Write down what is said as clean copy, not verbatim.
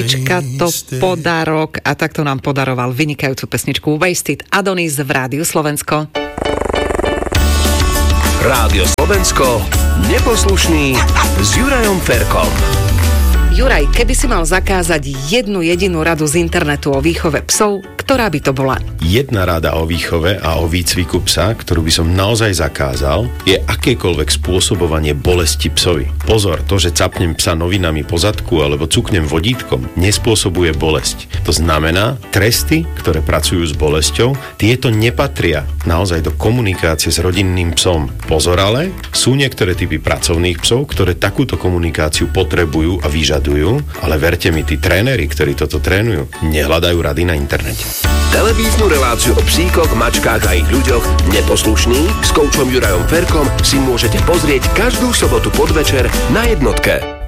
To podarok a takto nám podaroval vynikajúcu pesničku Wasted Adonis v Rádiu Slovensko. Rádio Slovensko, neposlušný s Jurajom Ferkom. Juraj, keby si mal zakázať jednu jedinú radu z internetu o výchove psov, ktorá by to bola? Jedna rada o výchove a o výcviku psa, ktorú by som naozaj zakázal, je akékoľvek spôsobovanie bolesti psovi. Pozor, to, že capnem psa novinami po zadku alebo cuknem vodítkom, nespôsobuje bolesť. To znamená, tresty, ktoré pracujú s bolesťou, tieto nepatria naozaj do komunikácie s rodinným psom. Pozor ale, sú niektoré typy pracovných psov, ktoré takúto komunikáciu potrebujú a vyžadujú, ale verte mi, tí tréneri, ktorí toto trénujú, nehľadajú rady na internete. Televíznu reláciu o psíkoch, mačkách a ich ľuďoch Neposlušný s koučom Jurajom Ferkom si môžete pozrieť každú sobotu podvečer na Jednotke.